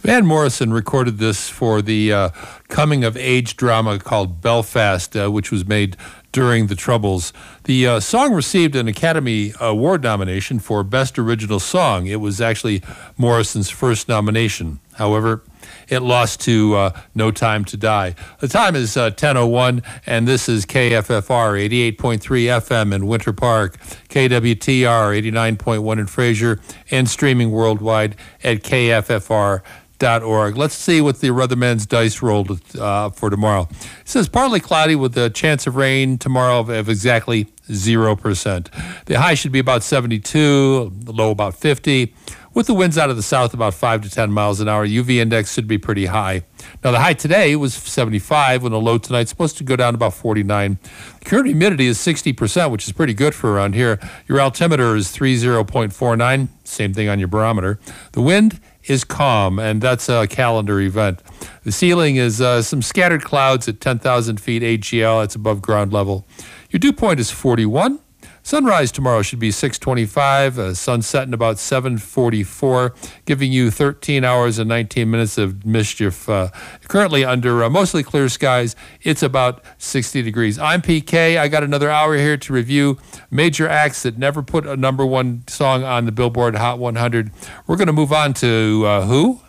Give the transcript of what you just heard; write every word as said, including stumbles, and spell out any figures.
Van Morrison recorded this for the uh, coming-of-age drama called Belfast, uh, which was made during the Troubles. The uh, song received an Academy Award nomination for Best Original Song. It was actually Morrison's first nomination. However, it lost to uh, No Time to Die. The time is uh, ten oh one, and this is K F F R eighty-eight point three F M in Winter Park, K W T R eighty-nine point one in Fraser, and streaming worldwide at K F F R dot org. Let's see what the Weatherman's dice rolled uh, for tomorrow. It says partly cloudy with a chance of rain tomorrow of, of exactly zero percent. The high should be about seventy-two, the low about fifty. With the winds out of the south about five to ten miles an hour, U V index should be pretty high. Now, the high today was seventy-five, when the low tonight's supposed to go down to about forty-nine. Current humidity is sixty percent, which is pretty good for around here. Your altimeter is thirty point four nine, same thing on your barometer. The wind is calm, and that's a calendar event. The ceiling is uh, some scattered clouds at ten thousand feet A G L. That's above ground level. Your dew point is forty-one. Sunrise tomorrow should be six twenty-five, uh, sunset in about seven forty-four, giving you thirteen hours and nineteen minutes of mischief. Uh, currently under uh, mostly clear skies, it's about sixty degrees. I'm P K. I got another hour here to review major acts that never put a number one song on the Billboard Hot one hundred. We're going to move on to uh, who?